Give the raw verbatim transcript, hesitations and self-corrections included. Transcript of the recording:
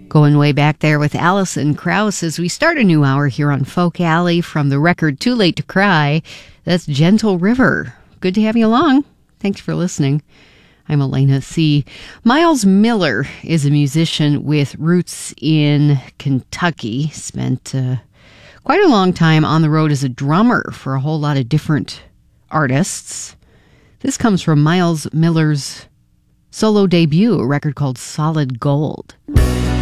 Going way back there with Alison Krauss as we start a new hour here on Folk Alley from the record Too Late to Cry. That's Gentle River. Good to have you along. Thanks for listening. I'm Elena C. Miles Miller is a musician with roots in Kentucky. Spent uh, quite a long time on the road as a drummer for a whole lot of different artists. This comes from Miles Miller's solo debut, a record called Solid Gold.